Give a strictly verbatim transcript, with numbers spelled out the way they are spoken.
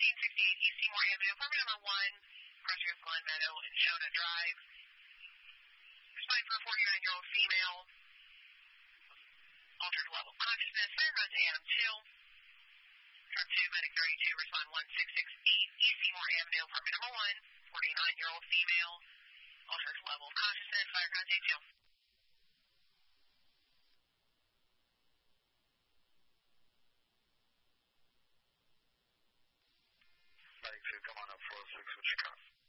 fifteen sixty-eight East Seymour Avenue, apartment number one, Crossroads Glen Meadow and Shona Drive. Responding for a forty-nine-year-old female, altered level of consciousness, fire runs A M two. Truck two, medic thirty-two, respond one six six eight East Seymour Avenue, apartment number one, forty-nine-year-old female, altered level of consciousness, fire runs A two. Medic two, come on up, four oh six, what's your cost?